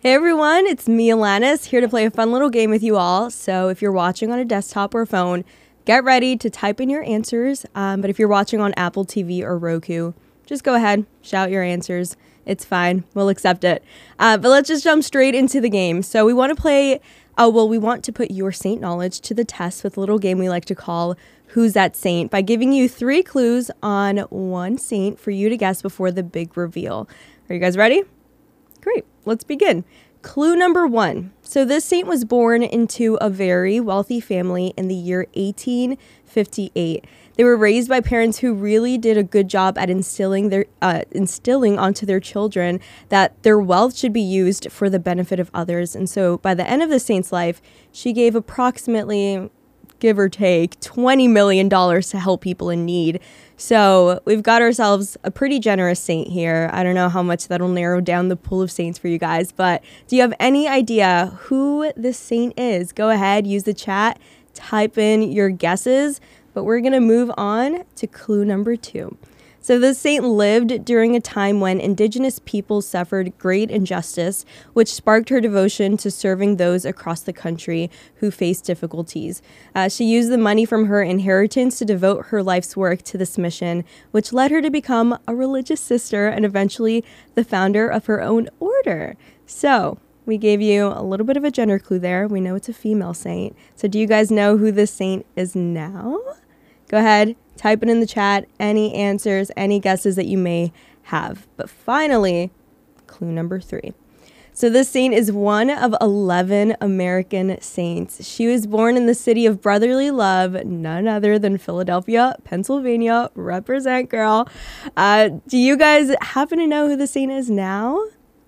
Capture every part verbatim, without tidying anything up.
Hey everyone, it's me, Alanis, here to play a fun little game with you all. So if you're watching on a desktop or phone, get ready to type in your answers. Um, but if you're watching on Apple T V or Roku, just go ahead, shout your answers. It's fine. We'll accept it. Uh, but let's just jump straight into the game. So we want to play, oh, well, we want to put your saint knowledge to the test with a little game we like to call Who's That Saint? By giving you three clues on one saint for you to guess before the big reveal. Are you guys ready? Great. Let's begin. Clue number one. So this saint was born into a very wealthy family in the year eighteen fifty-eight. They were raised by parents who really did a good job at instilling their uh, instilling onto their children that their wealth should be used for the benefit of others. And so by the end of the saint's life, she gave approximately, give or take, twenty million dollars to help people in need. So we've got ourselves a pretty generous saint here. I don't know how much that'll narrow down the pool of saints for you guys, but do you have any idea who this saint is? Go ahead, use the chat, type in your guesses, but we're going to move on to clue number two. So this saint lived during a time when indigenous peoples suffered great injustice, which sparked her devotion to serving those across the country who faced difficulties. Uh, she used the money from her inheritance to devote her life's work to this mission, which led her to become a religious sister and eventually the founder of her own order. So we gave you a little bit of a gender clue there. We know it's a female saint. So do you guys know who this saint is now? Go ahead, type it in the chat, any answers, any guesses that you may have. But finally, clue number three. So this saint is one of eleven American saints. She was born in the city of brotherly love, none other than Philadelphia, Pennsylvania. Represent, girl. Uh, do you guys happen to know who the saint is now?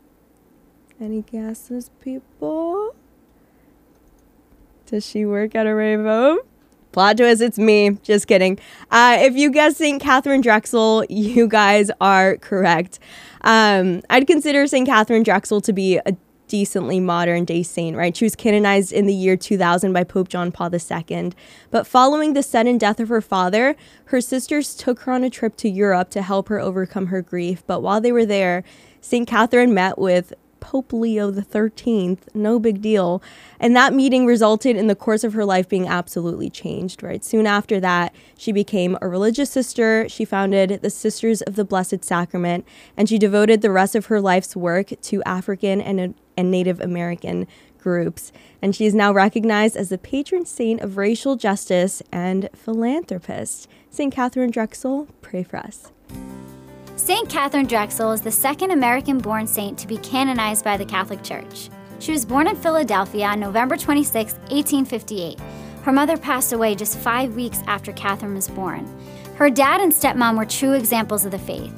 Any guesses, people? Does she work at a rave? Plot twist, it's me. Just kidding. Uh, if you guessed Saint Catherine Drexel, you guys are correct. Um, I'd consider Saint Catherine Drexel to be a decently modern day saint, right? She was canonized in the year two thousand by Pope John Paul the Second. But following the sudden death of her father, her sisters took her on a trip to Europe to help her overcome her grief. But while they were there, Saint Catherine met with Pope Leo the thirteenth, no big deal. And that meeting resulted in the course of her life being absolutely changed, right? Soon after that, she became a religious sister. She founded the Sisters of the Blessed Sacrament, and she devoted the rest of her life's work to African and, and Native American groups. And she is now recognized as the patron saint of racial justice and philanthropist. Saint Catherine Drexel, pray for us. Saint Catherine Drexel is the second American-born saint to be canonized by the Catholic Church. She was born in Philadelphia on November twenty-sixth, eighteen fifty-eight. Her mother passed away just five weeks after Catherine was born. Her dad and stepmom were true examples of the faith.